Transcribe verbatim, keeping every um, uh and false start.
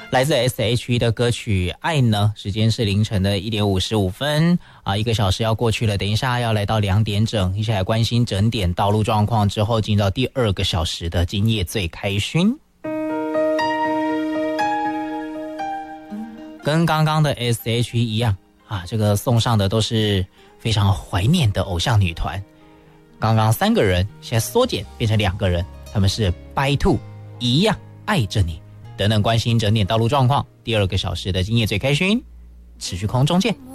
来自 S H E 的歌曲《爱》呢，时间是凌晨的一点五十五分啊，一个小时要过去了。等一下要来到两点整，一起来关心整点道路状况之后，进到第二个小时的今夜最开勋。跟刚刚的 S H E 一样啊，这个送上的都是非常怀念的偶像女团。刚刚三个人，现在缩减变成两个人，他们是白兔，一样爱着你。等等关心整点道路状况，第二个小时的今夜最开勋，持续空中见。